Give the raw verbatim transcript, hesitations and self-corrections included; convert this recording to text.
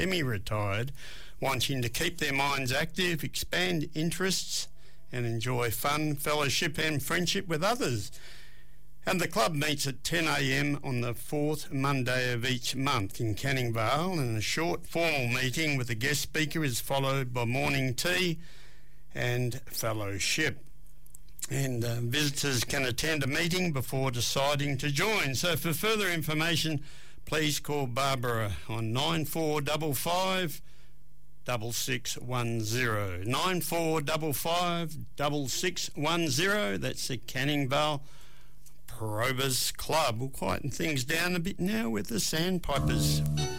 semi-retired, wanting to keep their minds active, expand interests and enjoy fun, fellowship and friendship with others. And the club meets at ten a m on the fourth Monday of each month in Canning Vale, and a short formal meeting with a guest speaker is followed by morning tea and fellowship. And uh, visitors can attend a meeting before deciding to join. So for further information, please call Barbara on nine four five five six six one zero. nine four five five six six one zero. That's the Canning Vale Probers Club. We'll quieten things down a bit now with the Sandpipers.